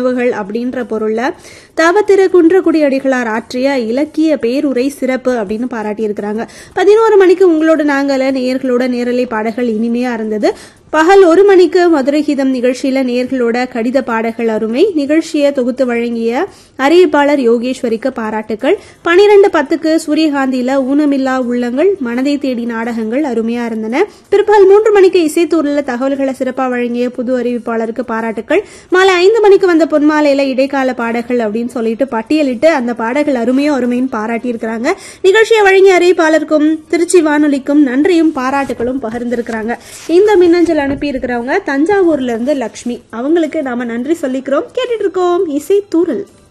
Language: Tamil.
உணவுகள் அப்படின்ற பொருள்ல தவத்திரு குன்றக்குடி அடிகளார் ஆற்றிய இலக்கிய பேருரை சிறப்பு அப்படின்னு பாராட்டியிருக்கிறாங்க. 11 மணிக்கு உங்களோட நாங்கள நேயர்களோட நேரலை பாடல்கள் இனிமையா இருந்தது. பகல் 1 மணிக்கு மதுரை கீதம் நிகழ்ச்சியில நேயர்களோட கடித பாடல்கள் அருமை. நிகழ்ச்சியை தொகுத்து வழங்கிய அறிவிப்பாளர் யோகேஸ்வரிக்கு பாராட்டுக்கள். 12:10க்கு சூரியகாந்தியில ஊனமில்லா உள்ளங்கள் மனதை தேடி நாடகங்கள் அருமையா இருந்தன. பிற்பகல் 3 மணிக்கு இசைத்தூரில் தகவல்களை சிறப்பாக வழங்கிய புது அறிவிப்பாளருக்கு பாராட்டுக்கள். மாலை 5 மணிக்கு வந்த பொன்மாலையில இடைக்கால பாடல்கள் அப்படின்னு சொல்லிட்டு பட்டியலிட்டு அந்த பாடல்கள் அருமையோ அருமையும் பாராட்டியிருக்கிறாங்க. நிகழ்ச்சியை வழங்கிய அறிவிப்பாளருக்கும் திருச்சி வானொலிக்கும் நன்றியும் பாராட்டுகளும் பகிர்ந்திருக்கிறாங்க. இந்த மின்னஞ்சல் அனுப்பி இருக்கிறவங்க தஞ்சாவூர்ல இருந்து லட்சுமி. அவங்களுக்கு நாம நன்றி சொல்லிக்கிறோம். கேட்டுட்டு இருக்கோம் இசை தூரல்.